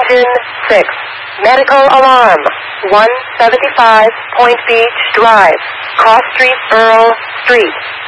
Engine 6. Medical alarm. 175 Point Beach Drive. Cross Street, Earl Street.